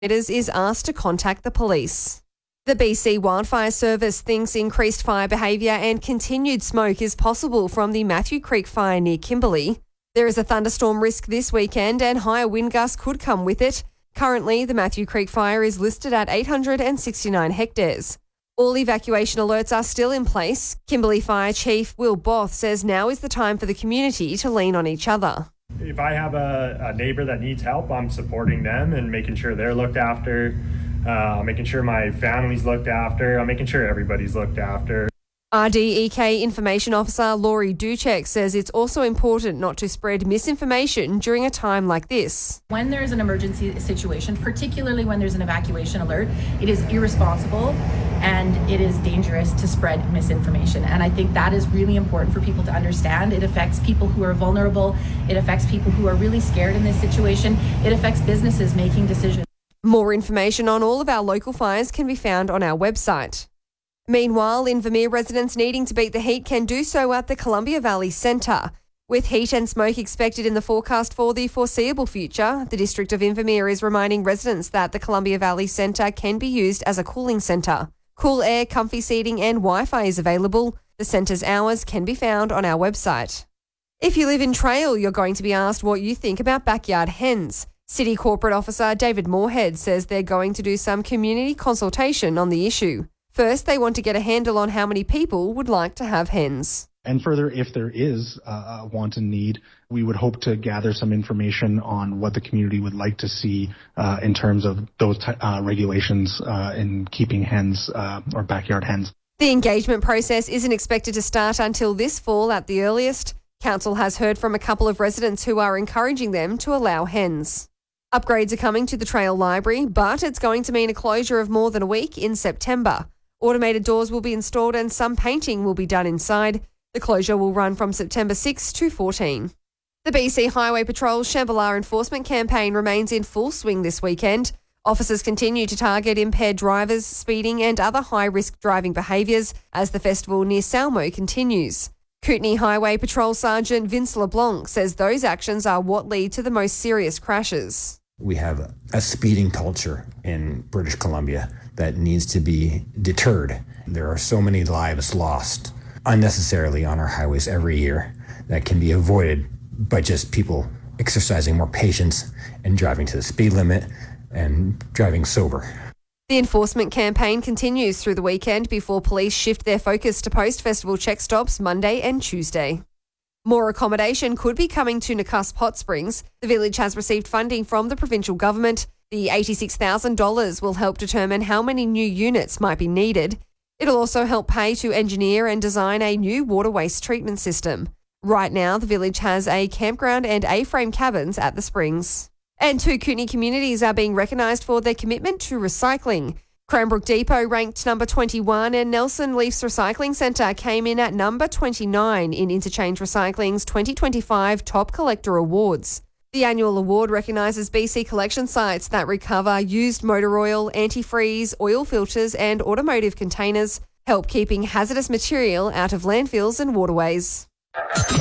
is asked to contact the police. The BC Wildfire Service thinks increased fire behaviour and continued smoke is possible from the Matthew Creek fire near Kimberley. There is a thunderstorm risk this weekend and higher wind gusts could come with it. Currently, the Matthew Creek fire is listed at 869 hectares. All evacuation alerts are still in place. Kimberley Fire Chief Will Both says now is the time for the community to lean on each other. If I have a neighbour that needs help, I'm supporting them and making sure they're looked after, making sure my family's looked after, I'm making sure everybody's looked after. RDEK Information Officer Laurie Duchek says it's also important not to spread misinformation during a time like this. When there's an emergency situation, particularly when there's an evacuation alert, it is irresponsible and it is dangerous to spread misinformation. And I think that is really important for people to understand. It affects people who are vulnerable. It affects people who are really scared in this situation. It affects businesses making decisions. More information on all of our local fires can be found on our website. Meanwhile, Invermere residents needing to beat the heat can do so at the Columbia Valley Centre. With heat and smoke expected in the forecast for the foreseeable future, the District of Invermere is reminding residents that the Columbia Valley Centre can be used as a cooling centre. Cool air, comfy seating and Wi-Fi is available. The centre's hours can be found on our website. If you live in Trail, you're going to be asked what you think about backyard hens. City Corporate Officer David Moorhead says they're going to do some community consultation on the issue. First, they want to get a handle on how many people would like to have hens. And further, if there is a want and need, we would hope to gather some information on what the community would like to see in terms of those regulations in keeping hens or backyard hens. The engagement process isn't expected to start until this fall at the earliest. Council has heard from a couple of residents who are encouraging them to allow hens. Upgrades are coming to the Trail Library, but it's going to mean a closure of more than a week in September. Automated doors will be installed and some painting will be done inside. The closure will run from September 6 to 14. The BC Highway Patrol's Shambhala enforcement campaign remains in full swing this weekend. Officers continue to target impaired drivers, speeding and other high-risk driving behaviours as the festival near Salmo continues. Kootenay Highway Patrol Sergeant Vince LeBlanc says those actions are what lead to the most serious crashes. We have a speeding culture in British Columbia that needs to be deterred. There are so many lives lost unnecessarily on our highways every year that can be avoided by just people exercising more patience and driving to the speed limit and driving sober. The enforcement campaign continues through the weekend before police shift their focus to post-festival check stops Monday and Tuesday. More accommodation could be coming to Nakusp Hot Springs. The village has received funding from the provincial government. The $86,000 will help determine how many new units might be needed. It'll also help pay to engineer and design a new water waste treatment system. Right now, the village has a campground and A-frame cabins at the springs. And 2 Kootenay communities are being recognised for their commitment to recycling. Cranbrook Depot ranked number 21 and Nelson Leafs Recycling Centre came in at number 29 in Interchange Recycling's 2025 Top Collector Awards. The annual award recognises BC collection sites that recover used motor oil, antifreeze, oil filters and automotive containers, help keeping hazardous material out of landfills and waterways.